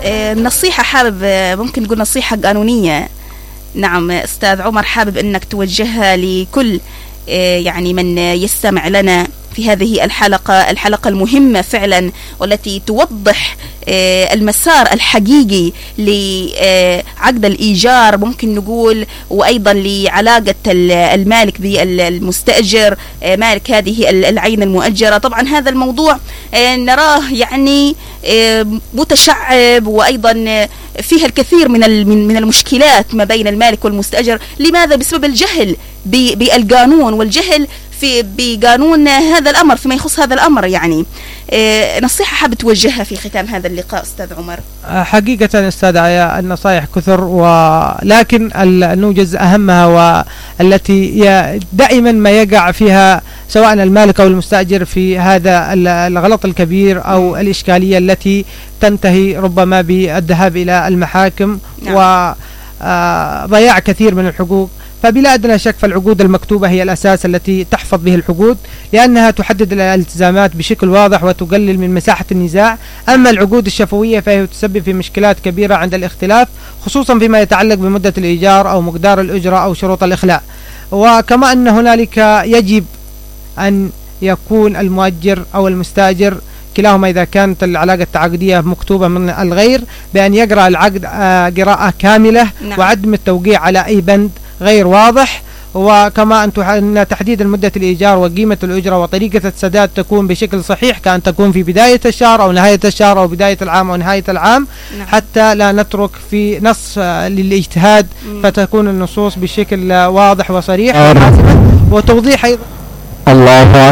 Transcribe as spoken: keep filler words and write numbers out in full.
النصيحة حابب ممكن نقول نصيحة قانونية. نعم أستاذ عمر، حابب أنك توجهها لكل يعني من يستمع لنا في هذه الحلقة الحلقة المهمة فعلا، والتي توضح المسار الحقيقي لعقد الإيجار ممكن نقول، وأيضا لعلاقة المالك بالمستأجر، مالك هذه العين المؤجرة. طبعا هذا الموضوع نراه يعني متشعب، وأيضا فيها الكثير من من المشكلات ما بين المالك والمستأجر. لماذا؟ بسبب الجهل بالقانون والجهل في بقانون هذا الأمر فيما يخص هذا الأمر. يعني نصيحة حاب توجهها في ختام هذا اللقاء أستاذ عمر. حقيقة أستاذ آية النصائح كثر، ولكن نوجز أهمها والتي دائما ما يقع فيها سواء المالك أو المستأجر في هذا الغلط الكبير أو الإشكالية التي تنتهي ربما بالذهاب إلى المحاكم. نعم. وضياع كثير من الحقوق. فبلا أدنى شك فالعقود المكتوبة هي الأساس التي تحفظ به الحقوق، لأنها تحدد الالتزامات بشكل واضح وتقلل من مساحة النزاع. أما العقود الشفوية فهي تسبب في مشكلات كبيرة عند الاختلاف، خصوصا فيما يتعلق بمدة الإيجار أو مقدار الأجرة أو شروط الإخلاء. وكما أن هنالك يجب أن يكون المؤجر أو المستأجر كلاهما إذا كانت العلاقة التعاقدية مكتوبة من الغير بأن يقرأ العقد قراءة كاملة. نعم. وعدم التوقيع على أي بند غير واضح. وكما أن تحديد المدة الإيجار وقيمة الأجرة وطريقة السداد تكون بشكل صحيح، كأن تكون في بداية الشهر أو نهاية الشهر أو بداية العام أو نهاية العام. نعم. حتى لا نترك في نص للاجتهاد. مم. فتكون النصوص بشكل واضح وصريح وتوضيح أيضا. الله